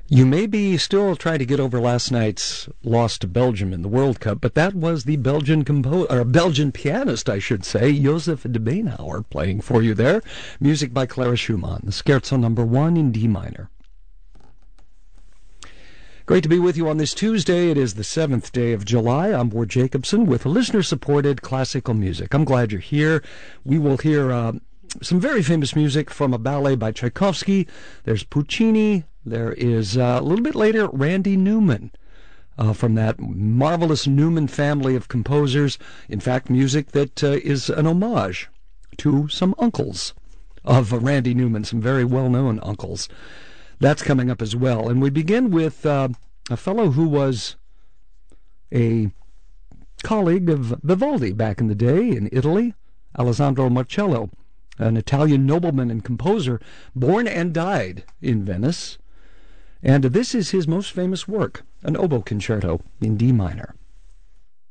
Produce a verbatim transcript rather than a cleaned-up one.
You may be still trying to get over last night's loss to Belgium in the World Cup, but that was the Belgian compo- or Belgian pianist, I should say, Joseph de Beenhauer, playing for you there. Music by Clara Schumann, the Scherzo number one in D minor. Great to be with you on this Tuesday. It is the seventh day of July. I'm Ward Jacobson with listener-supported classical music. I'm glad you're here. We will hear uh, some very famous music from a ballet by Tchaikovsky. There's Puccini. There is, uh, a little bit later, Randy Newman, uh, from that marvelous Newman family of composers. In fact, music that uh, is an homage to some uncles of uh, Randy Newman, some very well-known uncles. That's coming up as well. And we begin with uh, a fellow who was a colleague of Vivaldi back in the day in Italy, Alessandro Marcello, an Italian nobleman and composer, born and died in Venice. And this is his most famous work, an oboe concerto in D minor.